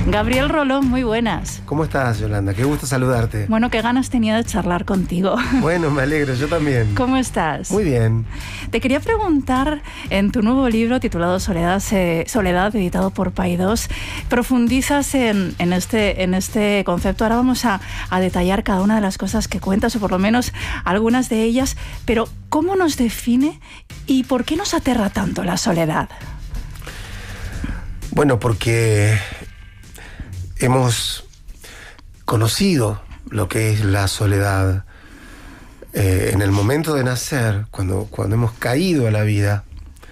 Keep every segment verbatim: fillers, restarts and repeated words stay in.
Gabriel Rolón, muy buenas. ¿Cómo estás, Yolanda? Qué gusto saludarte. Bueno, qué ganas tenía de charlar contigo. Bueno, me alegro, yo también. ¿Cómo estás? Muy bien. Te quería preguntar, en tu nuevo libro titulado Soledad, eh, Soledad editado por Paidós, profundizas en, en, este, en este concepto. Ahora vamos a, a detallar cada una de las cosas que cuentas, o por lo menos algunas de ellas, pero ¿cómo nos define y por qué nos aterra tanto la soledad? Bueno, porque hemos conocido lo que es la soledad eh, en el momento de nacer, cuando, cuando hemos caído a la vida.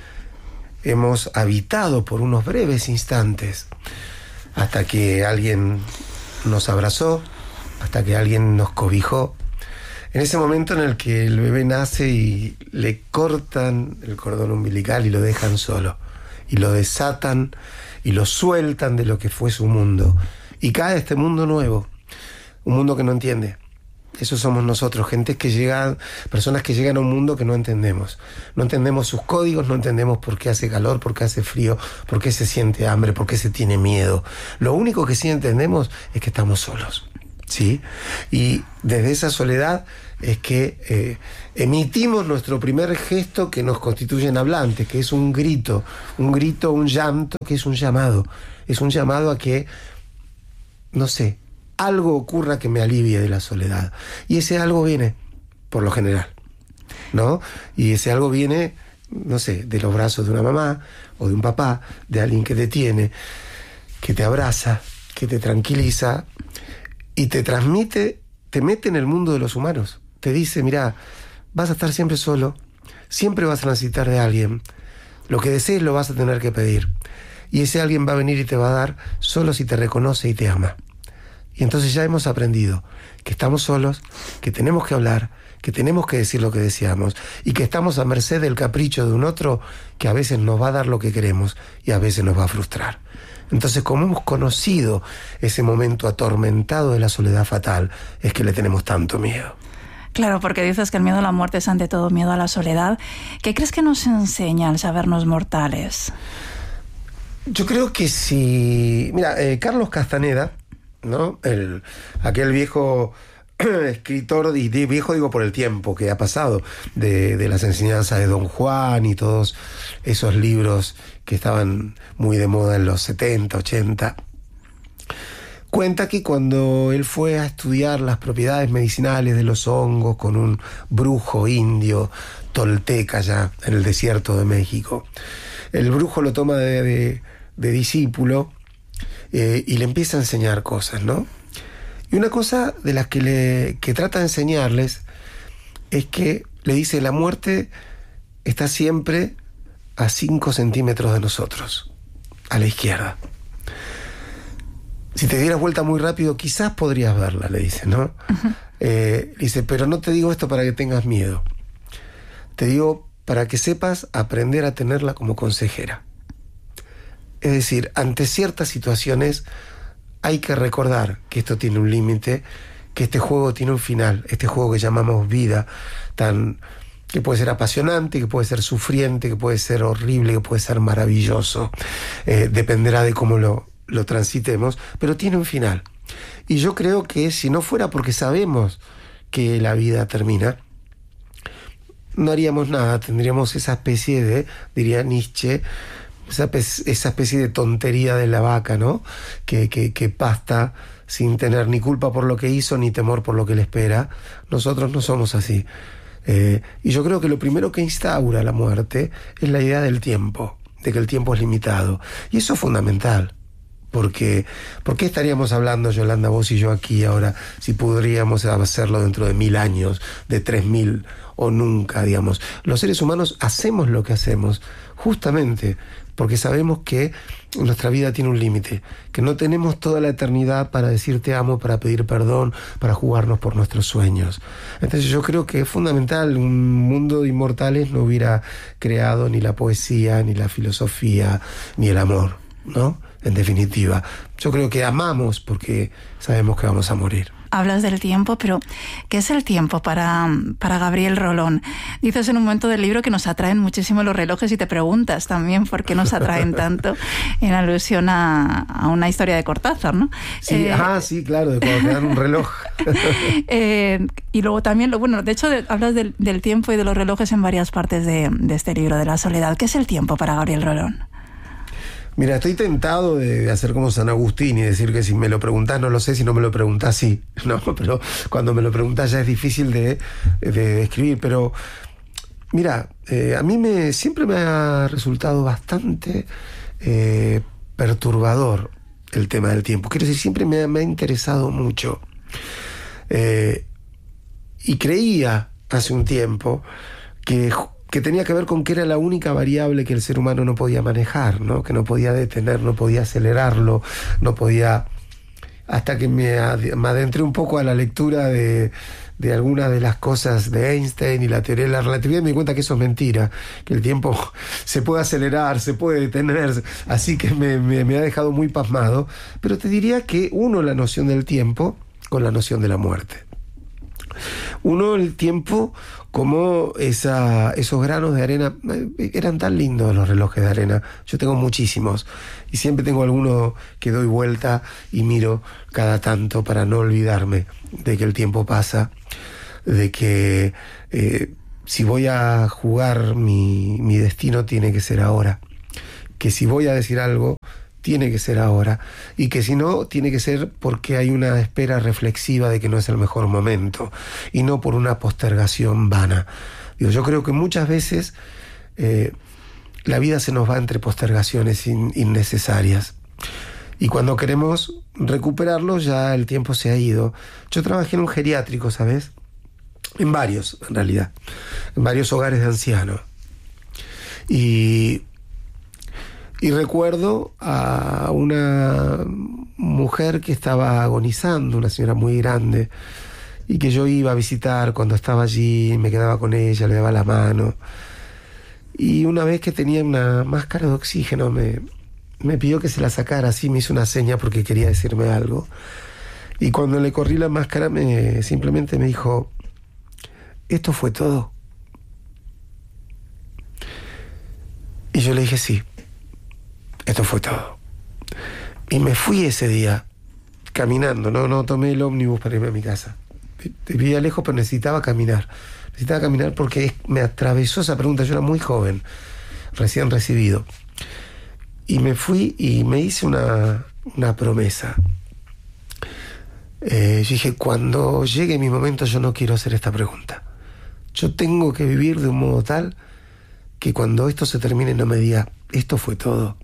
Hemos habitado por unos breves instantes hasta que alguien nos abrazó, hasta que alguien nos cobijó. En ese momento en el que el bebé nace y le cortan el cordón umbilical y lo dejan solo, y lo desatan y lo sueltan de lo que fue su mundo, y cae este mundo nuevo, un mundo que no entiende. Eso somos nosotros, gente que llegan, personas que llegan a un mundo que no entendemos. No entendemos sus códigos, no entendemos por qué hace calor, por qué hace frío, por qué se siente hambre, por qué se tiene miedo. Lo único que sí entendemos es que estamos solos, ¿sí? Y desde esa soledad es que eh, emitimos nuestro primer gesto que nos constituye en hablantes, que es un grito, un grito, un llanto, que es un llamado. Es un llamado a que, no sé, algo ocurra que me alivie de la soledad. Y ese algo viene, por lo general, ¿no? Y ese algo viene, no sé, de los brazos de una mamá o de un papá, de alguien que te tiene, que te abraza, que te tranquiliza y te transmite, te mete en el mundo de los humanos. Te dice, mira, vas a estar siempre solo, siempre vas a necesitar de alguien, lo que desees lo vas a tener que pedir, y ese alguien va a venir y te va a dar solo si te reconoce y te ama. Y entonces ya hemos aprendido que estamos solos, que tenemos que hablar, que tenemos que decir lo que deseamos, y que estamos a merced del capricho de un otro que a veces nos va a dar lo que queremos y a veces nos va a frustrar. Entonces, como hemos conocido ese momento atormentado de la soledad fatal, es que le tenemos tanto miedo. Claro, porque dices que el miedo a la muerte es ante todo miedo a la soledad. ¿Qué crees que nos enseña el sabernos mortales? Yo creo que si... Mira, eh, Carlos Castaneda, ¿no? El, aquel viejo escritor, y de viejo digo por el tiempo que ha pasado, de, de las enseñanzas de Don Juan y todos esos libros que estaban muy de moda en los setenta, ochenta... Cuenta que cuando él fue a estudiar las propiedades medicinales de los hongos con un brujo indio tolteca ya en el desierto de México, el brujo lo toma de, de, de discípulo eh, y le empieza a enseñar cosas, ¿no? Y una cosa de las que, le, que trata de enseñarles es que le dice, la muerte está siempre a cinco centímetros de nosotros, a la izquierda. Si te dieras vuelta muy rápido, quizás podrías verla, le dice, ¿no? Uh-huh. Eh, dice, pero no te digo esto para que tengas miedo. Te digo para que sepas aprender a tenerla como consejera. Es decir, ante ciertas situaciones hay que recordar que esto tiene un límite, que este juego tiene un final, este juego que llamamos vida, tan que puede ser apasionante, que puede ser sufriente, que puede ser horrible, que puede ser maravilloso. Eh, dependerá de cómo lo... lo transitemos, pero tiene un final. Y yo creo que si no fuera porque sabemos que la vida termina, no haríamos nada, tendríamos esa especie de, diría Nietzsche, esa, esa especie de tontería de la vaca, ¿no? Que, que, que pasta sin tener ni culpa por lo que hizo, ni temor por lo que le espera. Nosotros no somos así. Eh, y yo creo que lo primero que instaura la muerte es la idea del tiempo, de que el tiempo es limitado. Y eso es fundamental. Porque, ¿por qué estaríamos hablando, Yolanda, vos y yo aquí ahora, si podríamos hacerlo dentro de mil años, de tres mil o nunca, digamos? Los seres humanos hacemos lo que hacemos justamente porque sabemos que nuestra vida tiene un límite, que no tenemos toda la eternidad para decir te amo, para pedir perdón, para jugarnos por nuestros sueños. Entonces yo creo que es fundamental, un mundo de inmortales no hubiera creado ni la poesía, ni la filosofía, ni el amor, ¿no? En definitiva, yo creo que amamos porque sabemos que vamos a morir. hablas del tiempo, pero ¿qué es el tiempo para, para Gabriel Rolón? Dices en un momento del libro que nos atraen muchísimo los relojes y te preguntas también por qué nos atraen tanto, en alusión a, a una historia de Cortázar, ¿no? Sí, eh, ah, sí, claro, de cuando te dan un reloj. eh, y luego también, lo, bueno, de hecho de, hablas del, del tiempo y de los relojes en varias partes de, de este libro, de la soledad. ¿Qué es el tiempo para Gabriel Rolón? Mira, estoy tentado de hacer como San Agustín y decir que si me lo preguntás no lo sé, si no me lo preguntás sí. No, pero cuando me lo preguntás ya es difícil de, de escribir. Pero mira, eh, a mí me siempre me ha resultado bastante eh, perturbador el tema del tiempo. Quiero decir, siempre me, me ha interesado mucho. Eh, y creía hace un tiempo que... que tenía que ver con que era la única variable que el ser humano no podía manejar, ¿no? Que no podía detener, no podía acelerarlo, no podía... Hasta que me, ad... me adentré un poco a la lectura de, de algunas de las cosas de Einstein y la teoría de la relatividad, y me di cuenta que eso es mentira, que el tiempo se puede acelerar, se puede detener, así que me, me, me ha dejado muy pasmado. Pero te diría que uno la noción del tiempo con la noción de la muerte. Uno el tiempo como esa, esos granos de arena. Eran tan lindos los relojes de arena. Yo tengo muchísimos y siempre tengo alguno que doy vuelta y miro cada tanto para no olvidarme de que el tiempo pasa, de que eh, si voy a jugar mi, mi destino tiene que ser ahora, que si voy a decir algo tiene que ser ahora, y que si no, tiene que ser porque hay una espera reflexiva de que no es el mejor momento, y no por una postergación vana. Digo, yo creo que muchas veces eh, la vida se nos va entre postergaciones in, innecesarias, y cuando queremos recuperarlo ya el tiempo se ha ido. Yo trabajé en un geriátrico, ¿sabes? En varios, en realidad, en varios hogares de ancianos, y... Y recuerdo a una mujer que estaba agonizando, una señora muy grande, y que yo iba a visitar cuando estaba allí, me quedaba con ella, le daba la mano. Y una vez que tenía una máscara de oxígeno, me, me pidió que se la sacara, así me hizo una seña porque quería decirme algo. Y cuando le corrí la máscara, me, simplemente me dijo, ¿esto fue todo? Y yo le dije sí. Esto fue todo. Y me fui ese día caminando, no, no tomé el ómnibus para irme a mi casa. Vivía lejos, pero necesitaba caminar. Necesitaba caminar porque me atravesó esa pregunta. Yo era muy joven, recién recibido. Y me fui y me hice una, una promesa. Eh, yo dije, cuando llegue mi momento yo no quiero hacer esta pregunta. Yo tengo que vivir de un modo tal que cuando esto se termine no me diga, esto fue todo.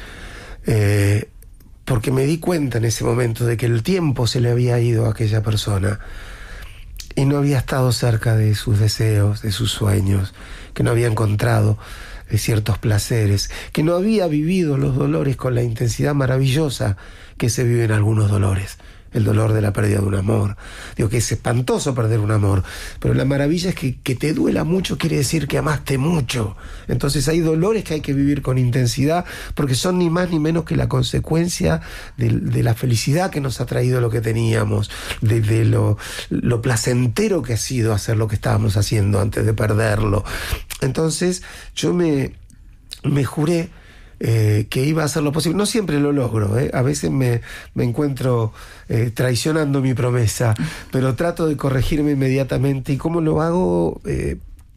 Eh, porque me di cuenta en ese momento de que el tiempo se le había ido a aquella persona y no había estado cerca de sus deseos, de sus sueños, que no había encontrado eh, ciertos placeres, que no había vivido los dolores con la intensidad maravillosa que se vive en algunos dolores. El dolor de la pérdida de un amor. Digo que es espantoso perder un amor, pero la maravilla es que, que te duela mucho quiere decir que amaste mucho. Entonces hay dolores que hay que vivir con intensidad porque son ni más ni menos que la consecuencia de, de la felicidad que nos ha traído lo que teníamos, de, de lo, lo placentero que ha sido hacer lo que estábamos haciendo antes de perderlo. Entonces yo me, me juré Eh, que iba a hacer lo posible. No siempre lo logro, ¿eh? A veces me, me encuentro eh, traicionando mi promesa, pero trato de corregirme inmediatamente. ¿Y cómo lo hago? Eh,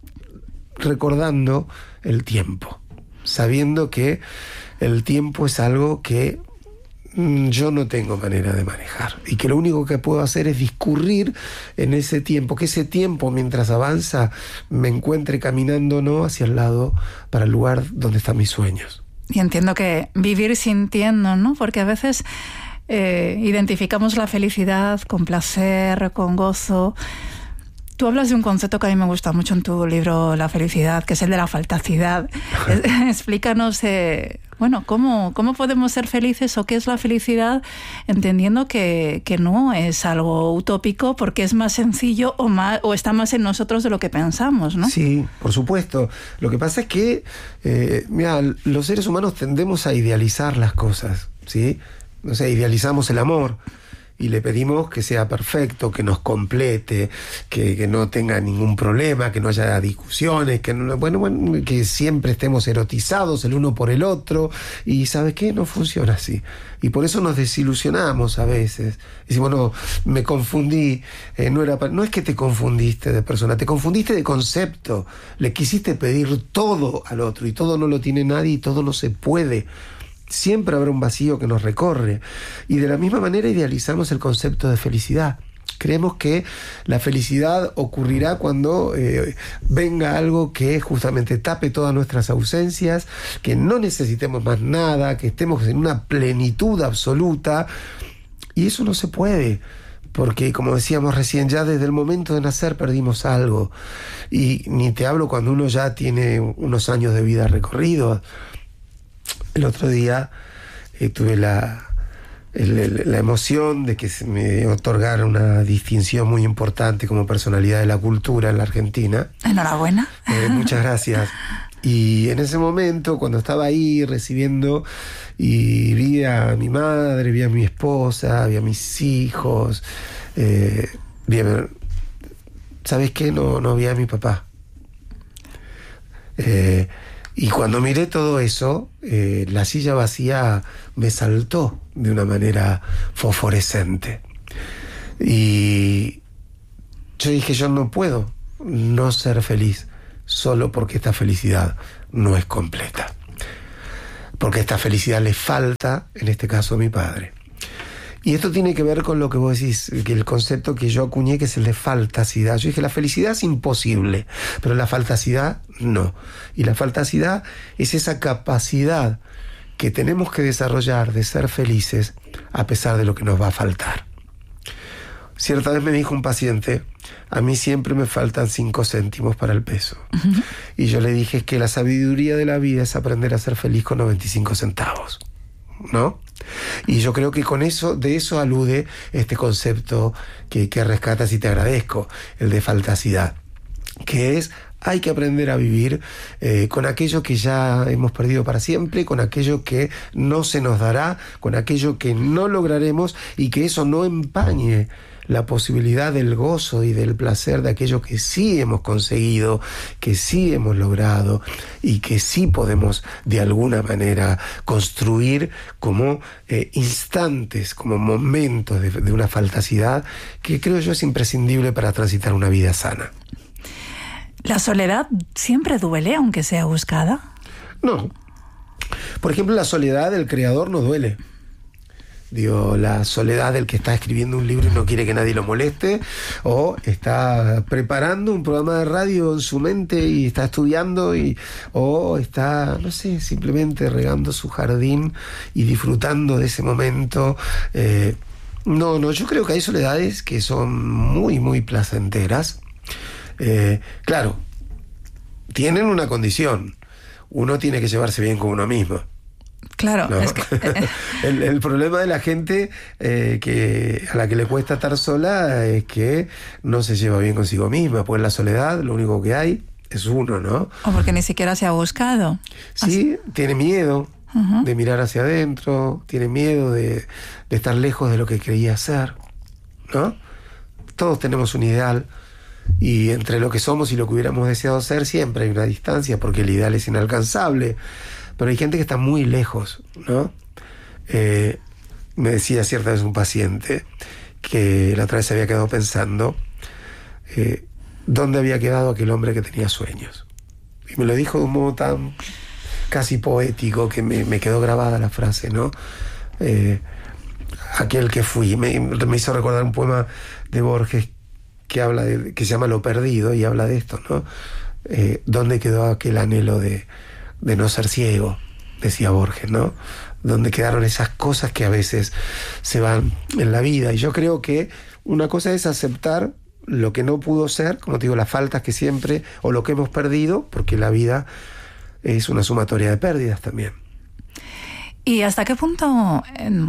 recordando el tiempo, sabiendo que el tiempo es algo que mm, yo no tengo manera de manejar y que lo único que puedo hacer es discurrir en ese tiempo, que ese tiempo mientras avanza me encuentre caminando no hacia el lado, para el lugar donde están mis sueños. Y entiendo que vivir sintiendo, ¿no? Porque a veces eh, identificamos la felicidad con placer, con gozo. Tú hablas de un concepto que a mí me gusta mucho en tu libro La felicidad, que es el de la faltacidad. Explícanos, eh, bueno, ¿cómo, cómo podemos ser felices o qué es la felicidad, entendiendo que, que no es algo utópico porque es más sencillo o, más, o está más en nosotros de lo que pensamos, ¿no? Sí, por supuesto. Lo que pasa es que, eh, mira, los seres humanos tendemos a idealizar las cosas, ¿sí? O sea, idealizamos el amor. y le pedimos que sea perfecto, que nos complete, que, que no tenga ningún problema, que no haya discusiones, que no, bueno, bueno, que siempre estemos erotizados el uno por el otro, y ¿sabes qué? No funciona así. Y por eso nos desilusionamos a veces. Decimos, no, me confundí, eh, no era para... no es que te confundiste de persona, te confundiste de concepto. Le quisiste pedir todo al otro, y todo no lo tiene nadie, y todo no se puede. Siempre habrá un vacío que nos recorre. Y de la misma manera idealizamos el concepto de felicidad. Creemos que la felicidad ocurrirá cuando eh, venga algo que justamente tape todas nuestras ausencias, que no necesitemos más nada, que estemos en una plenitud absoluta. Y eso no se puede, porque como decíamos recién, ya desde el momento de nacer perdimos algo. Y ni te hablo cuando uno ya tiene unos años de vida recorridos. El otro día eh, tuve la, el, el, la emoción de que se me otorgara una distinción muy importante como personalidad de la cultura en la Argentina. Enhorabuena. Eh, muchas gracias. Y en ese momento, cuando estaba ahí recibiendo, y vi a mi madre, vi a mi esposa, vi a mis hijos, eh, vi a, ¿sabes qué? No, no vi a mi papá. Eh... Y cuando miré todo eso, eh, la silla vacía me saltó de una manera fosforescente. Y yo dije, yo no puedo no ser feliz solo porque esta felicidad no es completa. Porque esta felicidad le falta, en este caso, a mi padre. Y esto tiene que ver con lo que vos decís, que el concepto que yo acuñé, que es el de faltacidad. Yo dije, la felicidad es imposible, pero la faltacidad no. Y la faltacidad es esa capacidad que tenemos que desarrollar de ser felices a pesar de lo que nos va a faltar. Cierta vez me dijo un paciente, a mí siempre me faltan cinco céntimos para el peso. Uh-huh. Y yo le dije, es que la sabiduría de la vida es aprender a ser feliz con noventa y cinco centavos, ¿no? Y yo creo que con eso, de eso alude este concepto que, que rescatas, y te agradezco, el de faltacidad, que es, hay que aprender a vivir eh, con aquello que ya hemos perdido para siempre, con aquello que no se nos dará, con aquello que no lograremos, y que eso no empañe la posibilidad del gozo y del placer de aquello que sí hemos conseguido, que sí hemos logrado, y que sí podemos de alguna manera construir como eh, instantes, como momentos de, de una faltacidad que creo yo es imprescindible para transitar una vida sana. ¿La soledad siempre duele, aunque sea buscada? No. Por ejemplo, la soledad del creador no duele. Digo, la soledad del que está escribiendo un libro y no quiere que nadie lo moleste, o está preparando un programa de radio en su mente y está estudiando, y, o está, no sé, simplemente regando su jardín y disfrutando de ese momento. Eh, no, no, yo creo que hay soledades que son muy, muy placenteras. Eh, claro, tienen una condición. Uno tiene que llevarse bien con uno mismo. Claro, ¿no? Es que... el, el problema de la gente eh, que a la que le cuesta estar sola es que no se lleva bien consigo misma, pues en la soledad lo único que hay es uno, ¿no? O porque ni siquiera se ha buscado. Sí, Así. Tiene miedo uh-huh. de mirar hacia adentro, tiene miedo de, de estar lejos de lo que creía ser, ¿no? Todos tenemos un ideal, y entre lo que somos y lo que hubiéramos deseado ser siempre hay una distancia, porque el ideal es inalcanzable. Pero hay gente que está muy lejos, ¿no? Eh, me decía cierta vez un paciente que la otra vez se había quedado pensando eh, dónde había quedado aquel hombre que tenía sueños. Y me lo dijo de un modo tan casi poético que me, me quedó grabada la frase, ¿no? Eh, aquel que fui. Me, me hizo recordar un poema de Borges que habla de, que se llama Lo perdido, y habla de esto, ¿no? Eh, ¿Dónde quedó aquel anhelo de de no ser ciego? Decía Borges, ¿no? Donde quedaron esas cosas que a veces se van en la vida. Y yo creo que una cosa es aceptar lo que no pudo ser, como te digo, las faltas que siempre, o lo que hemos perdido, porque la vida es una sumatoria de pérdidas también. ¿Y hasta qué punto,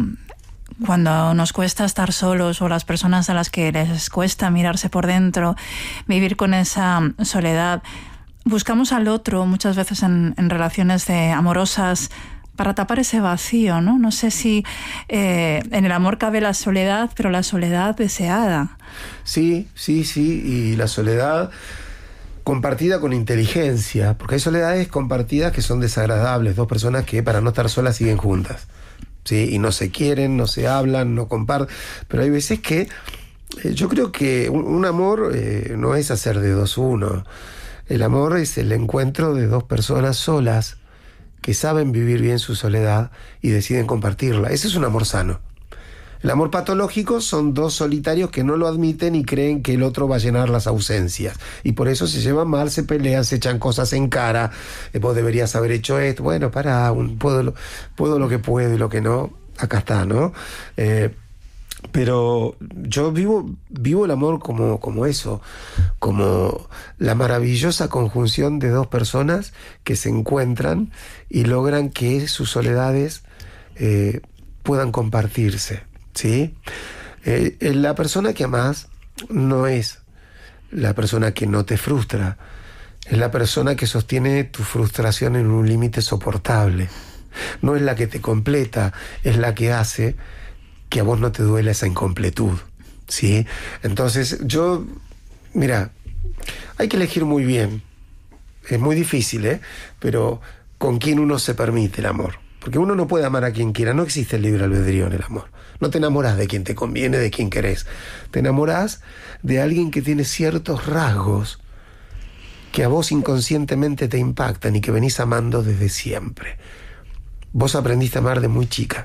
cuando nos cuesta estar solos, o las personas a las que les cuesta mirarse por dentro, vivir con esa soledad, buscamos al otro muchas veces en, en relaciones de amorosas para tapar ese vacío, ¿no? No sé si eh, en el amor cabe la soledad, pero la soledad deseada. Sí, sí, sí, y la soledad compartida con inteligencia, porque hay soledades compartidas que son desagradables, dos personas que para no estar solas siguen juntas, ¿sí? Y no se quieren, no se hablan, no comparten, pero hay veces que eh, yo creo que un, un amor eh, no es hacer de dos uno, el amor es el encuentro de dos personas solas que saben vivir bien su soledad y deciden compartirla. Ese es un amor sano. El amor patológico son dos solitarios que no lo admiten y creen que el otro va a llenar las ausencias. Y por eso se llevan mal, se pelean, se echan cosas en cara. Eh, vos deberías haber hecho esto. Bueno, pará, un, puedo, lo, puedo lo que puedo y lo que no. Acá está, ¿no? Eh, pero yo vivo, vivo el amor como, como eso, como la maravillosa conjunción de dos personas que se encuentran y logran que sus soledades eh, puedan compartirse. ¿Sí? Eh, la persona que amás no es la persona que no te frustra, es la persona que sostiene tu frustración en un límite soportable. No es la que te completa, es la que hace que a vos no te duela esa incompletud, ¿sí? Entonces yo, mira, hay que elegir muy bien. Es muy difícil, ¿eh? Pero con quién uno se permite el amor. Porque uno no puede amar a quien quiera, no existe el libre albedrío en el amor. No te enamorás de quien te conviene, de quien querés. Te enamorás de alguien que tiene ciertos rasgos que a vos inconscientemente te impactan y que venís amando desde siempre. Vos aprendiste a amar de muy chica.